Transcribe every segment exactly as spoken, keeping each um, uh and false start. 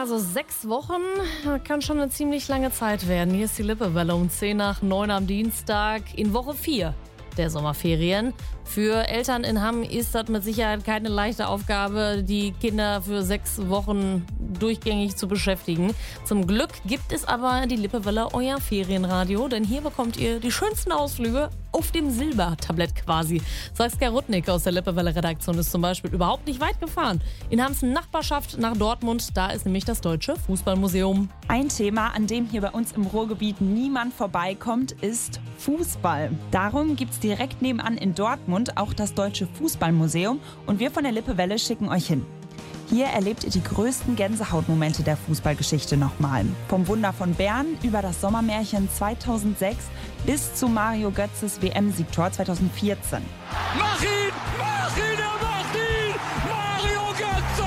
Ja, so sechs Wochen kann schon eine ziemlich lange Zeit werden. Hier ist die Lippewelle um zehn nach neun am Dienstag in Woche vier der Sommerferien. Für Eltern in Hamm ist das mit Sicherheit keine leichte Aufgabe, die Kinder für sechs Wochen durchgängig zu beschäftigen. Zum Glück gibt es aber die Lippewelle, euer Ferienradio, denn hier bekommt ihr die schönsten Ausflüge auf dem Silbertablett quasi. Saskia Rudnick aus der Lippewelle-Redaktion ist zum Beispiel überhaupt nicht weit gefahren. In Hamms Nachbarschaft nach Dortmund, da ist nämlich das Deutsche Fußballmuseum. Ein Thema, an dem hier bei uns im Ruhrgebiet niemand vorbeikommt, ist Fußball. Darum gibt es direkt nebenan in Dortmund auch das Deutsche Fußballmuseum und wir von der Lippewelle schicken euch hin. Hier erlebt ihr die größten Gänsehautmomente der Fußballgeschichte nochmal. Vom Wunder von Bern über das Sommermärchen zweitausendsechs bis zu Mario Götzes W M-Siegtor zweitausendvierzehn. Mach ihn! Mach ihn! Er macht ihn! Mario Götze!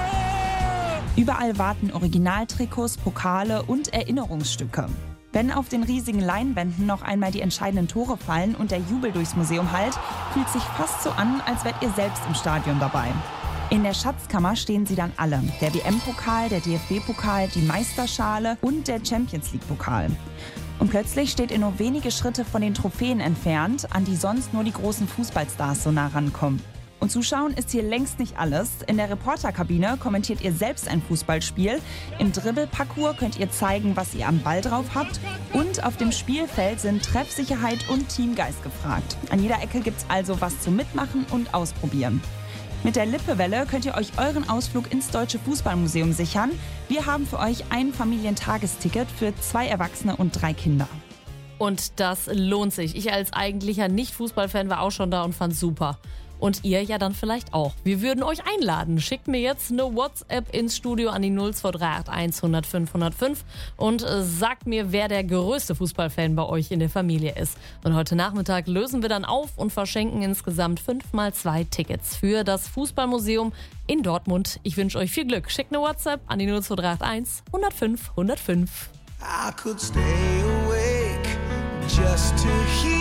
Überall warten Originaltrikots, Pokale und Erinnerungsstücke. Wenn auf den riesigen Leinwänden noch einmal die entscheidenden Tore fallen und der Jubel durchs Museum hallt, fühlt sich fast so an, als wärt ihr selbst im Stadion dabei. In der Schatzkammer stehen sie dann alle. Der W M-Pokal, der D F B-Pokal, die Meisterschale und der Champions-League-Pokal. Und plötzlich steht ihr nur wenige Schritte von den Trophäen entfernt, an die sonst nur die großen Fußballstars so nah rankommen. Und zuschauen ist hier längst nicht alles. In der Reporterkabine kommentiert ihr selbst ein Fußballspiel. Im Dribbelparcours könnt ihr zeigen, was ihr am Ball drauf habt. Und auf dem Spielfeld sind Treffsicherheit und Teamgeist gefragt. An jeder Ecke gibt's also was zum Mitmachen und Ausprobieren. Mit der Lippewelle könnt ihr euch euren Ausflug ins Deutsche Fußballmuseum sichern. Wir haben für euch ein Familientagesticket für zwei Erwachsene und drei Kinder. Und das lohnt sich. Ich als eigentlicher Nicht-Fußballfan war auch schon da und fand's super. Und ihr ja dann vielleicht auch. Wir würden euch einladen. Schickt mir jetzt eine WhatsApp ins Studio an die null zwei drei acht eins null null fünf null null fünf und äh, sagt mir, wer der größte Fußballfan bei euch in der Familie ist. Und heute Nachmittag lösen wir dann auf und verschenken insgesamt fünf mal zwei Tickets für das Fußballmuseum in Dortmund. Ich wünsche euch viel Glück. Schickt eine WhatsApp an die null zwei drei acht eins null null fünf null null fünf. I could stay awake just to hear